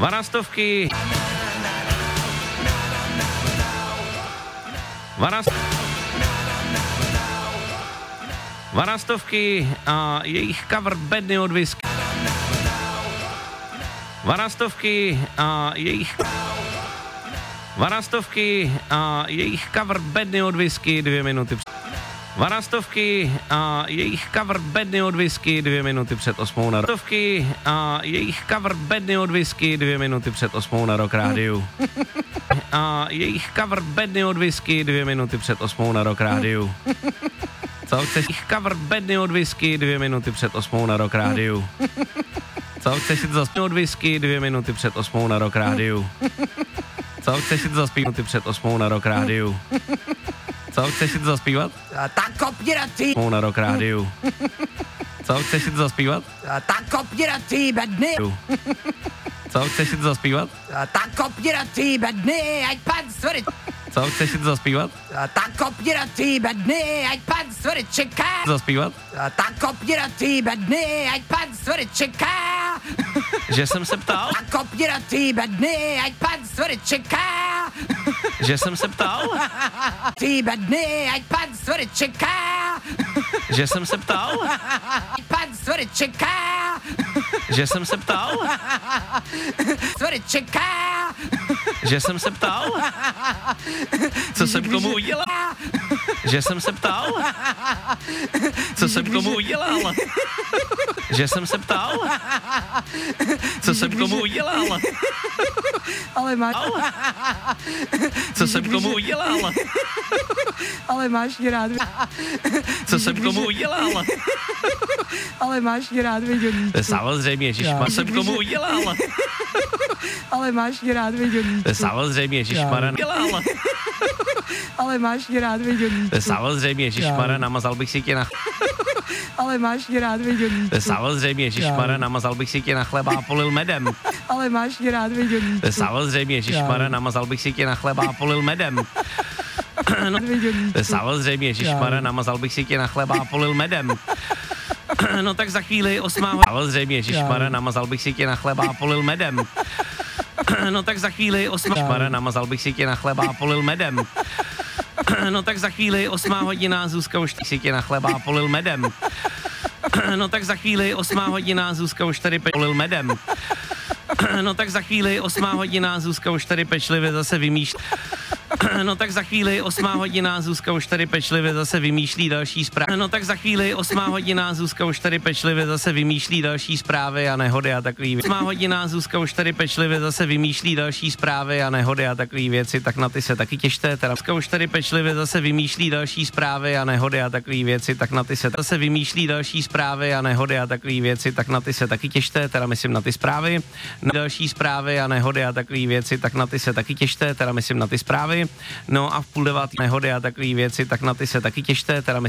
Varastovky. Varastovky a jejich cover Bedny od Whisky. Varastovky a jejich cover Bedny od Whisky 2 minuty. Varastovky a jejich cover Bedny od Whisky 2 minuty před 8 na Varastovky a jejich cover Bedny od Whisky 2 minuty před 8 na Rock Rádiu. A jejich cover Bedny od Whisky 2 minuty před 8 na Rock Rádiu. Co chceš? Cover Bedny od Whisky 2 minuty před 8 na Rock Rádiu. Co chceš si to zaspívat od Whisky 2 minuty před 8 na Rock Rádiu. Co chceš si to zaspívat před 8 na Rock Rádiu. Co chceš si to zaspívat? Tak kopni na ty. Na Rock Rádiu. Co chceš si to zaspívat? Tak kopni na ty bedny. Co chceš si to zaspívat? Tak kopni na ty bedny, ať pan Svrč. Co chceš si to zaspívat? Tak kopni na ty bedny, ať pan Svrč čeká. Zaspívat? Tak kopni na ty bedny, ať pan Svrč čeká. Že jsem se ptal? Tak kopni na ty bedny, ať pan Svrč čeká. Že jsem se ptal? Ty bedny, ať pan Svrč čeká. Že jsem se ptal? Pan Svrč čeká. Že jsem se ptal? Svrč čeká. Že jsem se ptal? Co jsem komu udělal? Že jsem se ptal? Co jsem komu udělal? Že jsem se ptal? Co jsem komu udělal? Ale máš... Co jsem komu udělal? Ale máš mě rád. Co jsem komu udělal? Ale máš mě rád, Vědělníčku. Samozřejmě, ježišmar, jsem komu udělal? Ale máš mě rád, Vědělníčku. Samozřejmě, ježišmar, dělal. Ale máš mě rád, Vědělníčku. Samozřejmě, ježišmar, namazal bych si tě na... Ale máš mě rád, Vědělníčku. Samozřejmě, ježišmar, namazal bych si tě na chleba a polil medem. Ale máš mě rád, Vědělníčku. Samozřejmě, ježišmar, namazal bych si tě na chleba a polil medem. No, samozřejmě, ježišmar, namazal bych si tě na chleba a polil medem. No tak za chvíli 8 hodina. Samozřejmě, ježišmar, namazal bych si tě na chleba a polil medem. No tak za chvíli 8 hodina. Namazal bych si tě na chleba a polil medem. No tak za chvíli 8 hodina, Zuzka už si tě na chleba a polil medem. No tak za chvíli 8 hodina, Zuzka už tady polil medem. No tak za chvíli 8 hodina, Zuzka už tady pečlivě zase vymýšlí. No tak za chvíli 8 hodina, Zuzka už tady pečlivě zase vymýšlí další zprávy. No tak za chvíli 8 hodina, Zuzka už tady pečlivě zase vymýšlí další zprávy a nehody a takový věci. 8 hodina, Zuzka už tady pečlivě zase vymýšlí další zprávy a nehody a takový věci, tak na ty se taky těšte. Teda Zuzka už tady pečlivě zase vymýšlí další zprávy a nehody a takový věci, tak na ty se zase vymýšlí další zprávy a nehody a takový věci, tak na ty se taky těšte. Teda myslím na ty zprávy. Další zprávy a nehody a takový věci, tak na ty se taky těšte. Teda myslím na ty zprávy. No a v 8:30 nehody a takové věci, tak na ty se taky těšte, teda